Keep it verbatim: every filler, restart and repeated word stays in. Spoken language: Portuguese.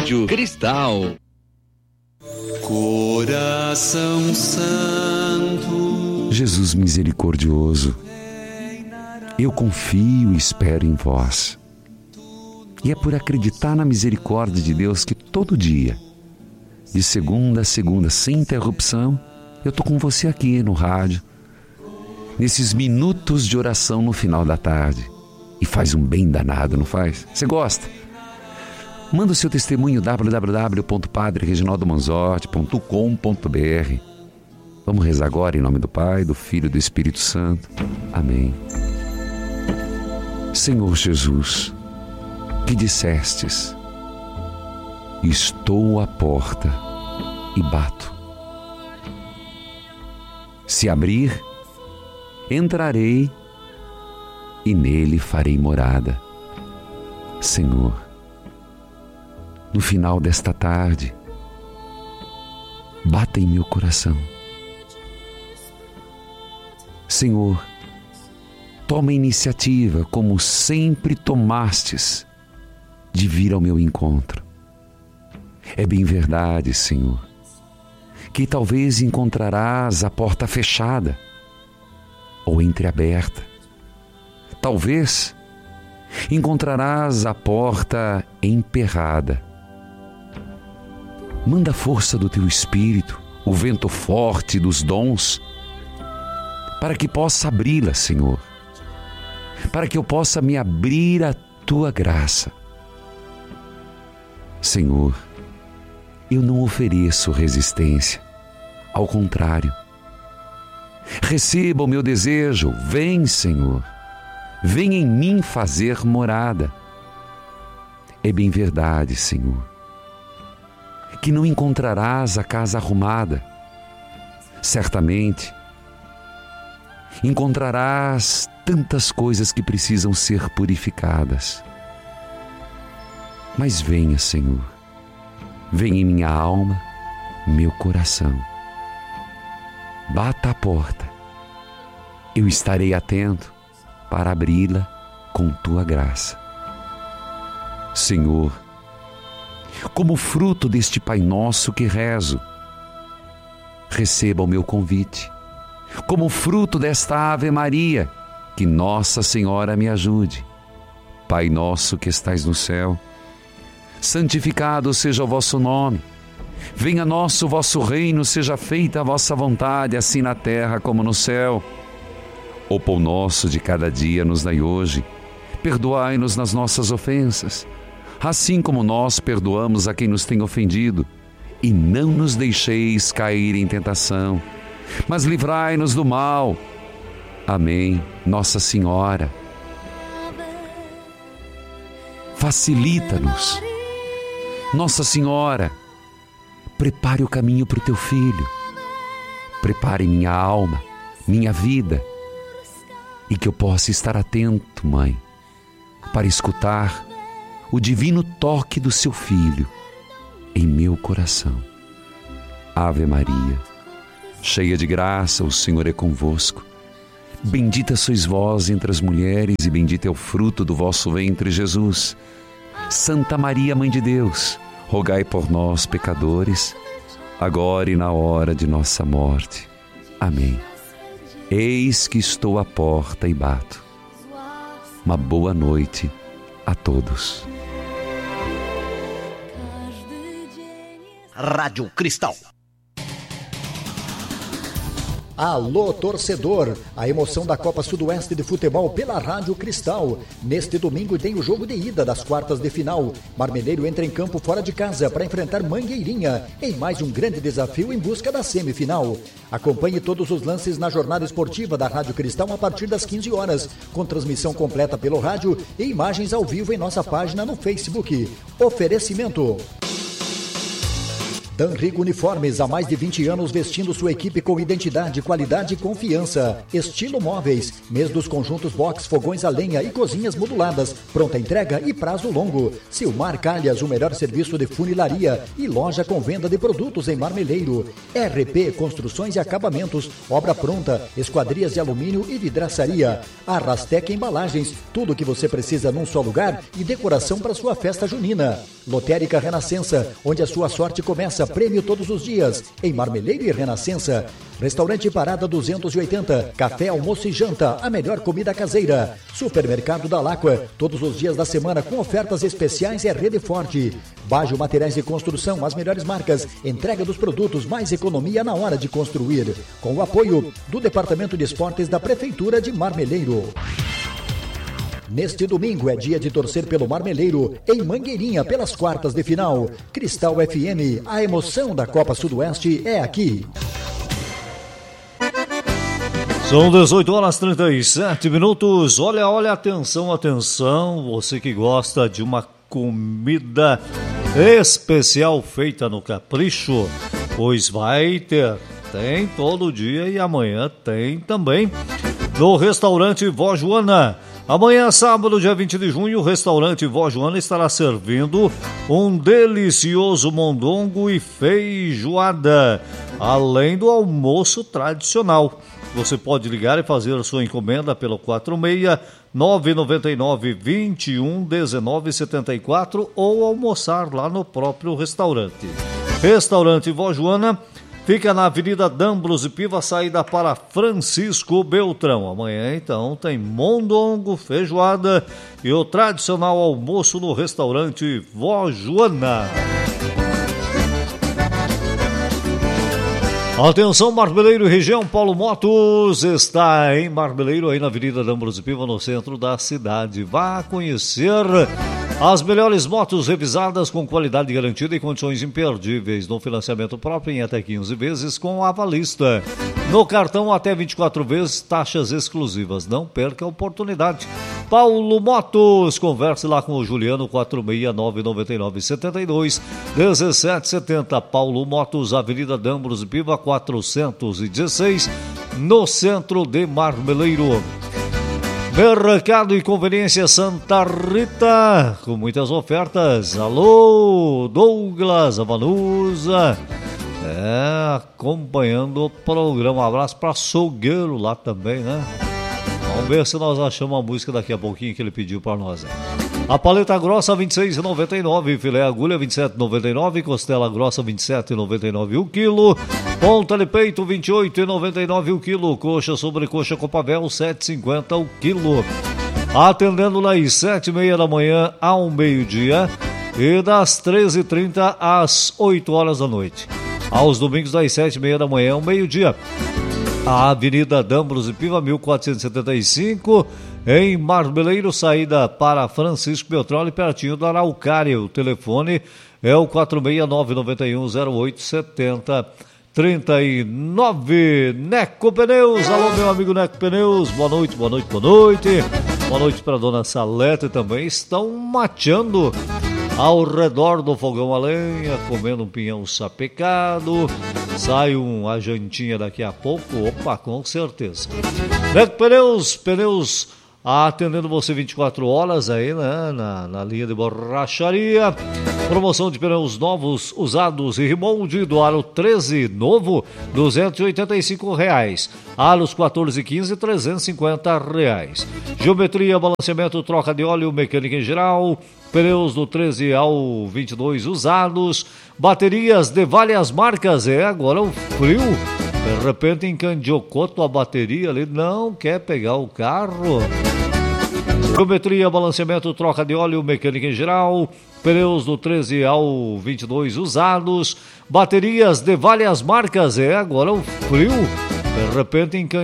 Rádio Cristal. Coração Santo, Jesus misericordioso, eu confio e espero em vós. E é por acreditar na misericórdia de Deus que todo dia, de segunda a segunda, sem interrupção, eu estou com você aqui no rádio, nesses minutos de oração no final da tarde. E faz um bem danado, não faz? Você gosta? Manda o seu testemunho w w w ponto padre reginaldo manzotti ponto com ponto b r. Vamos rezar agora em nome do Pai, do Filho e do Espírito Santo. Amém. Senhor Jesus, que dissestes: estou à porta e bato. Se abrir, entrarei e nele farei morada. Senhor, no final desta tarde, bata em meu coração. Senhor, toma a iniciativa, como sempre tomastes, de vir ao meu encontro. É bem verdade, Senhor, que talvez encontrarás a porta fechada ou entreaberta. Talvez encontrarás a porta emperrada. Manda a força do teu Espírito, o vento forte dos dons, para que possa abri-la, Senhor, para que eu possa me abrir à tua graça. Senhor, eu não ofereço resistência, ao contrário. Receba o meu desejo, vem, Senhor, vem em mim fazer morada. É bem verdade, Senhor, que não encontrarás a casa arrumada. Certamente encontrarás tantas coisas que precisam ser purificadas. Mas venha, Senhor, venha em minha alma, meu coração. Bata a porta, eu estarei atento para abri-la com tua graça. Senhor, como fruto deste Pai Nosso que rezo, receba o meu convite. Como fruto desta Ave Maria, que Nossa Senhora me ajude. Pai nosso que estais no céu, santificado seja o vosso nome. Venha a nós o vosso reino, seja feita a vossa vontade, assim na terra como no céu. O pão nosso de cada dia nos dai hoje. Perdoai-nos nas nossas ofensas, assim como nós perdoamos a quem nos tem ofendido. E não nos deixeis cair em tentação, mas livrai-nos do mal. Amém. Nossa Senhora, facilita-nos. Nossa Senhora, prepare o caminho para o teu filho. Prepare minha alma, minha vida, e que eu possa estar atento, Mãe, para escutar o divino toque do seu Filho em meu coração. Ave Maria, cheia de graça, o Senhor é convosco. Bendita sois vós entre as mulheres e bendito é o fruto do vosso ventre, Jesus. Santa Maria, Mãe de Deus, rogai por nós, pecadores, agora e na hora de nossa morte. Amém. Eis que estou à porta e bato. Uma boa noite a todos. Rádio Cristal. Alô, torcedor! A emoção da Copa Sudoeste de Futebol pela Rádio Cristal. Neste domingo tem o jogo de ida das quartas de final. Marmeleiro entra em campo fora de casa para enfrentar Mangueirinha em mais um grande desafio em busca da semifinal. Acompanhe todos os lances na jornada esportiva da Rádio Cristal a partir das quinze horas, com transmissão completa pelo rádio e imagens ao vivo em nossa página no Facebook. Oferecimento Danrigo Uniformes, há mais de vinte anos vestindo sua equipe com identidade, qualidade e confiança. Estilo Móveis, mês dos conjuntos box, fogões a lenha e cozinhas moduladas, pronta entrega e prazo longo. Silmar Calhas, o melhor serviço de funilaria e loja com venda de produtos em Marmeleiro. R P Construções e Acabamentos, obra pronta, esquadrias de alumínio e vidraçaria. Arrastec Embalagens, tudo o que você precisa num só lugar e decoração para sua festa junina. Lotérica Renascença, onde a sua sorte começa, prêmio todos os dias, em Marmeleiro e Renascença. Restaurante Parada duzentos e oitenta, café, almoço e janta, a melhor comida caseira. Supermercado da Láqua, todos os dias da semana com ofertas especiais é Rede Forte. Bajo Materiais de Construção, as melhores marcas, entrega dos produtos, mais economia na hora de construir. Com o apoio do Departamento de Esportes da Prefeitura de Marmeleiro. Neste domingo é dia de torcer pelo Marmeleiro, em Mangueirinha, pelas quartas de final. Cristal F M, a emoção da Copa Sudoeste é aqui. São dezoito horas e trinta e sete minutos. Olha, olha, atenção, atenção. Você que gosta de uma comida especial feita no capricho, pois vai ter. Tem todo dia e amanhã tem também no restaurante Vó Joana. Amanhã, sábado, dia vinte de junho, o restaurante Vó Joana estará servindo um delicioso mondongo e feijoada, além do almoço tradicional. Você pode ligar e fazer sua encomenda pelo quatro seis nove nove nove, dois um um nove sete quatro ou almoçar lá no próprio restaurante. Restaurante Vó Joana fica na Avenida D'Ambrosio Piva, saída para Francisco Beltrão. Amanhã, então, tem mondongo, feijoada e o tradicional almoço no restaurante Vó Joana. Atenção, Marmeleiro e região, Paulo Motos está em Marmeleiro, aí na Avenida D'Ambrosio Piva, no centro da cidade. Vá conhecer as melhores motos revisadas com qualidade garantida e condições imperdíveis, no financiamento próprio em até quinze vezes com avalista. No cartão até vinte e quatro vezes, taxas exclusivas. Não perca a oportunidade. Paulo Motos, converse lá com o Juliano, quatro seis nove nove nove sete dois um sete sete zero. Paulo Motos, Avenida D'Ambrosio Piva, quatrocentos e dezesseis, no centro de Marmeleiro. Mercado e Conveniência Santa Rita, com muitas ofertas. Alô, Douglas, Avanusa, é, acompanhando o programa. Um abraço para Sogueiro lá também, né? Vamos ver se nós achamos a música daqui a pouquinho que ele pediu para nós. Né? A paleta grossa vinte e seis reais e noventa e nove centavos, filé agulha vinte e sete reais e noventa e nove centavos, costela grossa vinte e sete reais e noventa e nove centavos o quilo, ponta de peito vinte e oito reais e noventa e nove centavos o quilo, coxa sobre coxa Copavel sete reais e cinquenta centavos o quilo. Atendendo das sete e meia da manhã ao meio-dia e das treze e trinta às oito horas da noite. Aos domingos das sete e meia da manhã ao meio-dia. A Avenida D'Ambrosio Piva, mil quatrocentos e setenta e cinco, em Marmeleiro, saída para Francisco Beltrão, pertinho da Araucária. O telefone é o quatro seis nove nove um zero oito sete zero três nove. Neco Pneus, alô meu amigo Neco Pneus, boa noite, boa noite, boa noite. Boa noite para a dona Salete também. Estão mateando ao redor do fogão a lenha, comendo um pinhão sapecado. Sai uma jantinha daqui a pouco. Opa, com certeza. Neco Pneus, pneus atendendo você vinte e quatro horas aí, né, na, na linha de borracharia. Promoção de pneus novos, usados e remold do aro treze novo, duzentos e oitenta e cinco reais. Aros quatorze e quinze, trezentos e cinquenta reais. Geometria, balanceamento, troca de óleo, mecânica em geral. Pneus do treze ao vinte e dois usados. Baterias de várias marcas. É, agora o frio. De repente encandiocou tua bateria ali. Não quer pegar o carro. Geometria, balanceamento, troca de óleo, mecânica em geral. Pneus do treze ao vinte e dois usados. Baterias de várias marcas. É, agora o frio. De repente encandiocou.